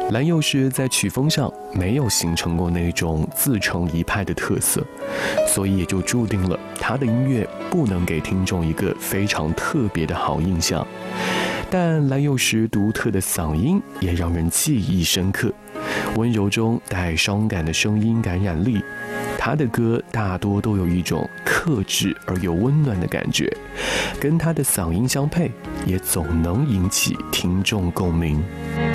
蓝又时在曲风上没有形成过那种自成一派的特色，所以也就注定了他的音乐不能给听众一个非常特别的好印象。但蓝又时独特的嗓音也让人记忆深刻，温柔中带伤感的声音感染力。他的歌大多都有一种克制而又温暖的感觉，跟他的嗓音相配，也总能引起听众共鸣。